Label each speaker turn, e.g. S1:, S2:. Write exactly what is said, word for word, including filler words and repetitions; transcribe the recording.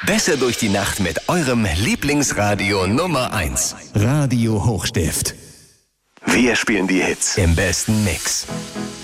S1: Besser durch die Nacht mit eurem Lieblingsradio Nummer eins.
S2: Radio Hochstift.
S1: Wir spielen die Hits im besten Mix.